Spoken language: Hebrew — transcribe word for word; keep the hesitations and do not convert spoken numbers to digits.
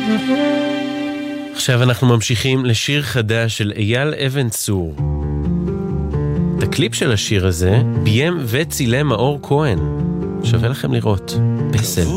עכשיו אנחנו ממשיכים לשיר חדש של אייל אבן צור. את הקליפ של השיר הזה ביים וצילם מאור כהן. שווה לכם לראות. פסל.